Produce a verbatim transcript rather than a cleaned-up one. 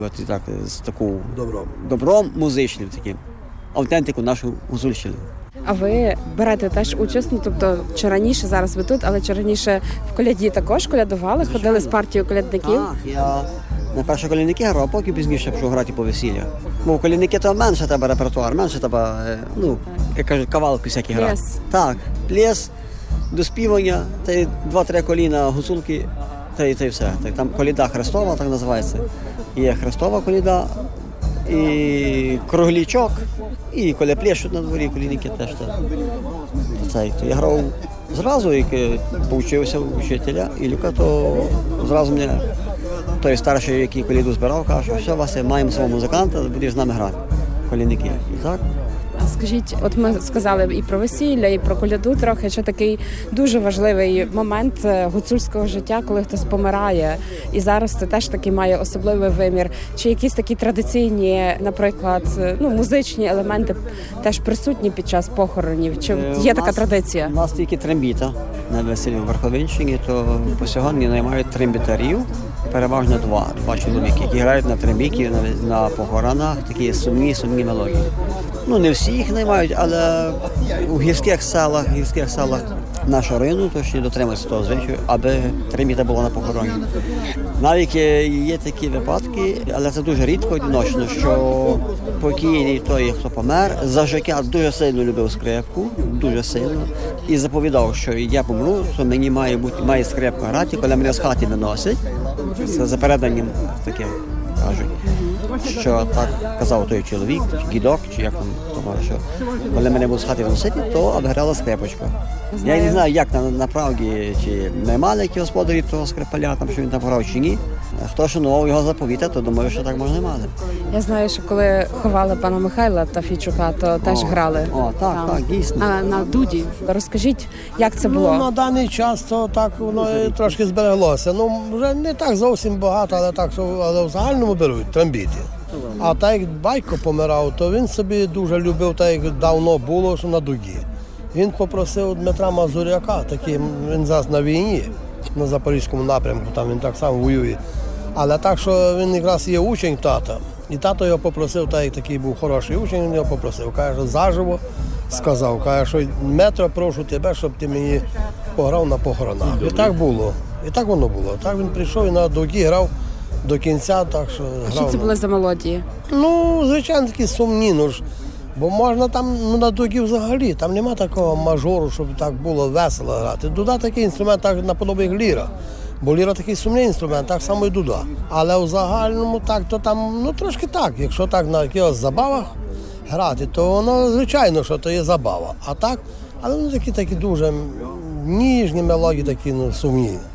От і так, з таку Добром. добром музичним таким, автентику нашу гуцульщину. А ви берете теж участь, ну, тобто, чи раніше, зараз ви тут, але чи раніше в коляді також колядували, ходили з партією колядників? Так, я на перші колядники грав, а поки пізніше пішов грати по весіллях. Бо в колядники то менше треба репертуар, менше треба, е, ну, як кажуть, кавалки всякі грати. Пляс. Так, пляс, доспівання, та й два-три коліна гуцулки, та й, та й все. Так, там коліда Христова, так називається. Є Христова коліда, і круглічок, і коля плещуть на дворі, колінники теж. Так. Це, то я грав зразу, як повчився у вчителя Ілюка, то зразу мене той старший, який коліду збирав, каже, що Вася, маємо свого музиканта, будеш з нами грати, колінники. І так. А скажіть, от ми сказали і про весілля, і про коляду трохи, що такий дуже важливий момент гуцульського життя, коли хтось помирає. І зараз це теж такий має особливий вимір. Чи якісь такі традиційні, наприклад, ну, музичні елементи теж присутні під час похоронів? Чи є така традиція? У нас тільки трембіта на весіллі в Верховинщині, то по сьогодні наймають трембітарів, переважно два, два чоловіки, які грають на трембіті, на, на похоронах, такі сумні, сумні мелодії. Ну, не всі їх наймають, але у гірських селах, гірських селах нашого району точно дотримуються того звичаю, аби трембіта була на похороні. Навіть є такі випадки, але це дуже рідко одиночно, що покійний той, хто помер, за життя дуже сильно любив скрипку, дуже сильно, і заповідав, що я помру, що мені має бути має скрипка грати, коли мене з хати виносять. Це за переданням таке кажуть. Що так казав той чоловік, чи гідок, чи як там, тому що коли мене будуть з хати виносити, то аби грала скрипочка. Я не знаю, як на, направді, чи наймали які господарі того скрипаля, там, що він там грав, чи ні. Хто шанував його заповіта, то думаю, що так можна мати. Я знаю, що коли ховали пана Михайла Тафійчука, то теж О, грали. О, так, там, так, дійсно. На, на дуді. Розкажіть, як це було? Ну, на даний час то так воно і трошки збереглося. Ну, вже не так зовсім багато, але так, що але в загальному беруть трембіти. А так як батько помирав, то він собі дуже любив, так як давно було, що на дугі. Він попросив Дмитра Мазуряка, такий, він зараз на війні, на Запорізькому напрямку, там він так само воює. Але так, що він якраз є учень тата, і тато його попросив, так як такий був хороший учень, він його попросив. Каже, заживо сказав, каже, що Дмитро, прошу тебе, щоб ти мені пограв на похоронах. І так було, і так воно було. Так він прийшов і на дугі грав до кінця, так що грав. Що це були за мелодії? Ну, звичайно, такі сумні, ну ж. Бо можна там, ну, на дугі взагалі, там нема такого мажору, щоб так було весело грати. Дуда такий інструмент, так наподобі як ліра. Бо ліра такий сумний інструмент, так само і дуда. Але в загальному так, то там, ну трошки так. Якщо так на якихось забавах грати, то воно, звичайно, що то є забава. А так, але ну такі такі дуже ніжні мелодії, такі ну, сумні.